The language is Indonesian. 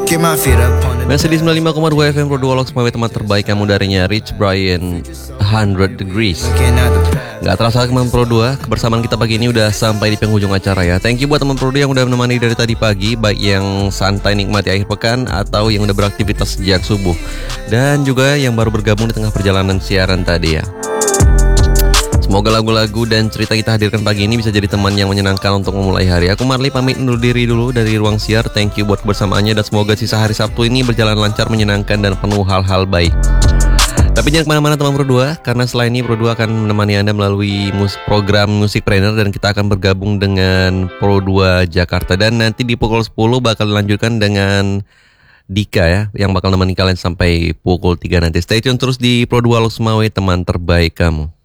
Get my feet up on the Masih di 95,2 FM Pro 2 Loks Mawe, teman terbaik kamu darinya Rich Brian 100 Degrees. looking at the Gak terasa teman Pro 2, kebersamaan kita pagi ini udah sampai di penghujung acara ya. Thank you buat teman Pro 2 yang udah menemani dari tadi pagi, baik yang santai nikmati akhir pekan atau yang udah beraktivitas sejak subuh, dan juga yang baru bergabung di tengah perjalanan siaran tadi ya. Semoga lagu-lagu dan cerita kita hadirkan pagi ini bisa jadi teman yang menyenangkan untuk memulai hari. Aku Marley pamit undur diri dulu dari ruang siar. Thank you buat kebersamaannya dan semoga sisa hari Sabtu ini berjalan lancar, menyenangkan dan penuh hal-hal baik. Tapi jangan kemana-mana teman Pro 2, karena setelah ini Pro 2 akan menemani Anda melalui program Musikpreneur, dan kita akan bergabung dengan Pro 2 Jakarta. Dan nanti di pukul 10 bakal dilanjutkan dengan Dika ya, yang bakal menemani kalian sampai pukul 3 nanti. Stay tune terus di Pro 2 Loks Mawe, teman terbaik kamu.